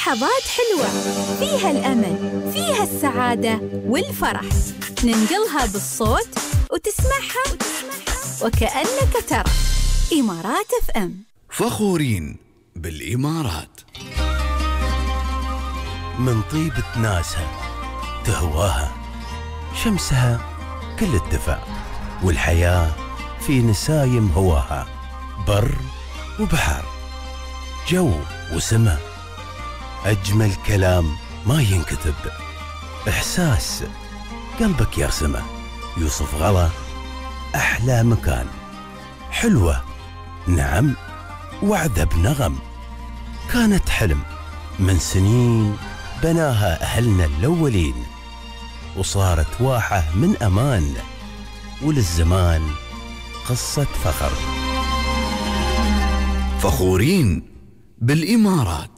لحظات حلوة فيها الأمل، فيها السعادة والفرح، ننقلها بالصوت وتسمعها وكأنك ترى. إمارات FM، فخورين بالإمارات. من طيبة ناسها تهواها، شمسها كل الدفا، والحياة في نسايم هواها، بر وبحر، جو وسما، أجمل كلام ما ينكتب، إحساس قلبك يرسمه، يوصف غلا أحلى مكان، حلوة نعم وعدة بنغم، كانت حلم من سنين بناها أهلنا الأولين، وصارت واحة من أمان، وللزمان قصة فخر. فخورين بالإمارات.